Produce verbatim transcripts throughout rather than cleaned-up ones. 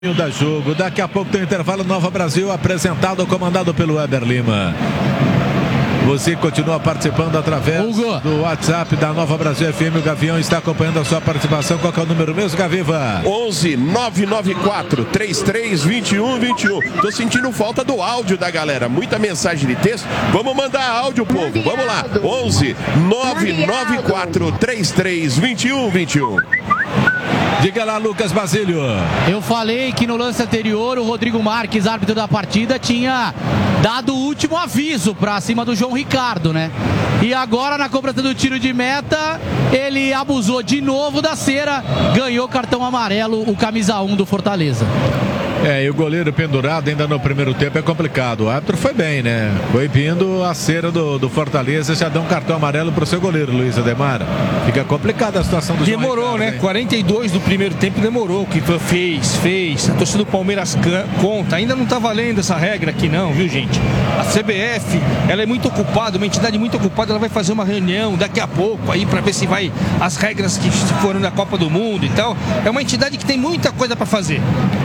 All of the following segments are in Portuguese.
Da jogo. Daqui a pouco tem o intervalo. Nova Brasil apresentado, comandado pelo Weber Lima. Você continua participando através Hugo. do WhatsApp da Nova Brasil F M. O Gavião está acompanhando a sua participação. Qual que é o número mesmo, Gaviva? onze nove nove quatro, três três dois um dois um. Tô sentindo falta do áudio da galera. Muita mensagem de texto. Vamos mandar áudio, povo. Vamos lá. onze nove nove quatro, três três dois um dois um. Diga lá, Lucas Basílio. Eu falei que no lance anterior o Rodrigo Marques, árbitro da partida, tinha dado o último aviso para cima do João Ricardo, né? E agora na cobrança do tiro de meta, ele abusou de novo da cera, ganhou cartão amarelo, o camisa um do Fortaleza. É, e o goleiro pendurado ainda no primeiro tempo é complicado. O árbitro foi bem, né? Foi vindo a cera do, do Fortaleza, já deu um cartão amarelo pro seu goleiro, Luiz Ademar. Fica complicada a situação do Demorou, João Ricardo, né? hein? quarenta e dois do primeiro tempo demorou. Que fez, fez. A torcida do Palmeiras conta. Ainda não tá valendo essa regra aqui não, viu, gente? A C B F, ela é muito ocupada, uma entidade muito ocupada, ela vai fazer uma reunião daqui a pouco aí para ver se vai as regras que foram da Copa do Mundo e tal. É uma entidade que tem muita coisa para fazer.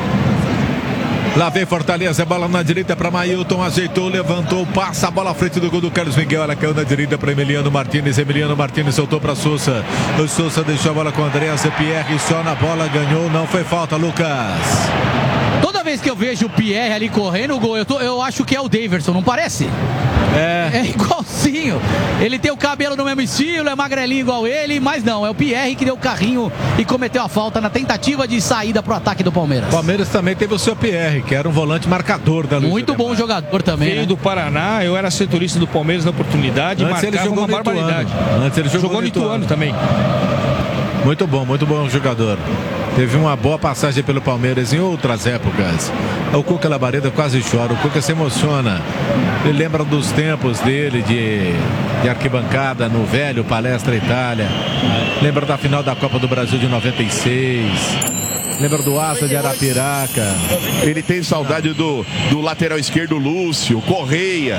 Lá vem Fortaleza, bola na direita para Mailton, ajeitou, levantou, passa a bola à frente do gol do Carlos Miguel, ela caiu na direita para Emiliano Martins, Emiliano Martins soltou para Sousa, o Sousa deixou a bola com o Andréas, Pierre só na bola, ganhou, não foi falta, Lucas. Toda vez que eu vejo o Pierre ali correndo o gol, eu, tô, eu acho que é o Daverson, não parece? É. É igualzinho. Ele tem o cabelo no mesmo estilo, é magrelinho igual ele, mas não, é o Pierre que deu o carrinho e cometeu a falta na tentativa de saída pro ataque do Palmeiras. Palmeiras também teve o seu Pierre, que era um volante marcador da Luiz Muito bom Ademar. jogador também. Veio né? do Paraná, eu era setorista do Palmeiras na oportunidade, Antes marcava ele jogou uma barbaridade. Antes ele jogou, jogou no Ituano Ituano também. Muito bom, muito bom jogador. Teve uma boa passagem pelo Palmeiras em outras épocas. O Cuca Labareda quase chora, o Cuca se emociona. Ele lembra dos tempos dele de, de arquibancada no velho Palestra Itália. Lembra da final da Copa do Brasil de noventa e seis. Lembra do Asa de Arapiraca. Ele tem saudade do, do lateral esquerdo Lúcio, Correia.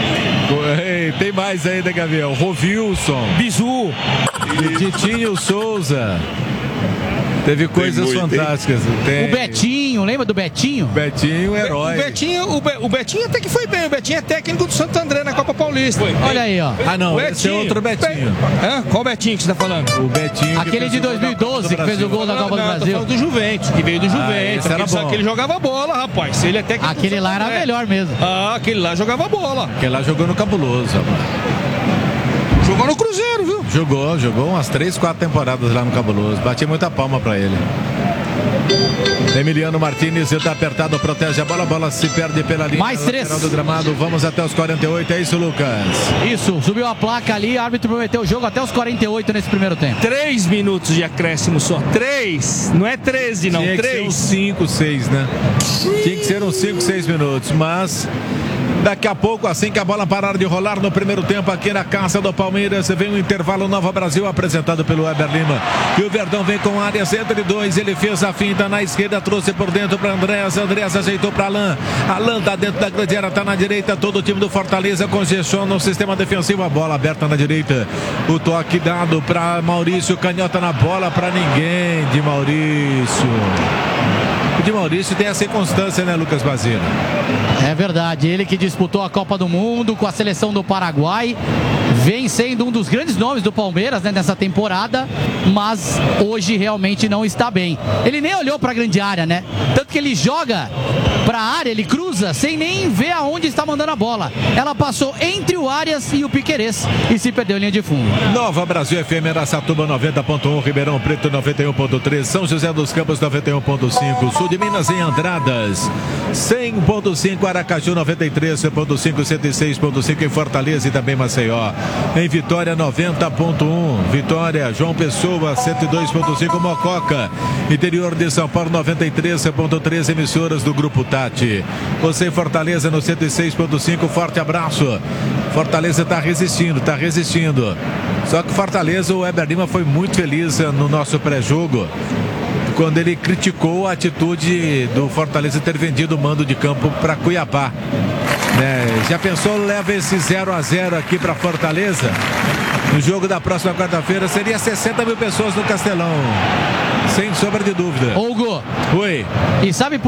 Ei, tem mais ainda, Gabriel. Rovilson, Bizu, Titinho Souza. Teve coisas muito, fantásticas. Tem... O Betinho, lembra do Betinho? Betinho, herói. O Betinho, o, Be, o Betinho até que foi bem. O Betinho é técnico do Santo André na Copa Paulista. Foi. Olha aí, ó. Ah, não, O esse é outro Betinho. Be... Hã? Qual Betinho que você tá falando? O Betinho. Aquele de dois mil e doze que fez o gol da Copa do Não, Brasil. tô falando do Juventus, que veio do Juventus. esse era aquele, bom. que ele jogava bola, rapaz. Ele é técnico do Aquele Santo lá era André. melhor mesmo. Ah, aquele lá jogava bola. Aquele lá jogou no Cabuloso, rapaz. Jogou no Cruzeiro, viu? Jogou, jogou umas três, quatro temporadas lá no Cabuloso. Bati muita palma pra ele. Emiliano Martins está apertado, protege a bola, a bola se perde pela linha. Mais três. Do gramado. Vamos até os quarenta e oito, é isso, Lucas? Isso, subiu a placa ali, o árbitro prometeu o jogo até os quarenta e oito nesse primeiro tempo. Três minutos de acréscimo só. Três. Não é treze, não. Tinha que ser Três. uns cinco, seis, né? Tinha que ser uns cinco, seis minutos, mas daqui a pouco, assim que a bola parar de rolar no primeiro tempo aqui na casa do Palmeiras, vem o intervalo Nova Brasil apresentado pelo Weber Lima. E o Verdão vem com áreas entre dois, ele fez a finta na esquerda, trouxe por dentro para Andréas, Andréas ajeitou para Alain. Alain tá dentro da grande área, tá na direita, todo o time do Fortaleza congestiona o sistema defensivo, a bola aberta na direita. O toque dado para Maurício, canhota na bola para ninguém de Maurício. O de Maurício tem essa inconstância, né, Lucas Basílio? É verdade, ele que disputou a Copa do Mundo com a seleção do Paraguai, vem sendo um dos grandes nomes do Palmeiras, né, nessa temporada, mas hoje realmente não está bem. Ele nem olhou para a grande área, né? Tanto que ele joga para a área, ele cruza sem nem ver aonde está mandando a bola. Ela passou entre o Arias e o Piquerez e se perdeu em linha de fundo. Nova Brasil F M, Araçatuba noventa ponto um, Ribeirão Preto noventa e um ponto três, São José dos Campos noventa e um ponto cinco, Sul de Minas em Andradas cem ponto cinco, Aracaju noventa e três ponto cinco, cento e seis ponto cinco em Fortaleza e também Maceió. Em Vitória noventa ponto um, Vitória, João Pessoa cento e dois ponto cinco, Mococa, interior de São Paulo noventa e três ponto três, emissoras do Grupo Tati. Você em Fortaleza no cento e seis ponto cinco, forte abraço. Fortaleza está resistindo, está resistindo. Só que Fortaleza, o Weber Lima foi muito feliz no nosso pré-jogo quando ele criticou a atitude do Fortaleza ter vendido o mando de campo para Cuiabá. Né? Já pensou, leva esse zero a zero aqui para Fortaleza? no jogo da próxima quarta-feira, seria sessenta mil pessoas no Castelão. Sem sombra de dúvida. Ô, Hugo. Oi. E sabe por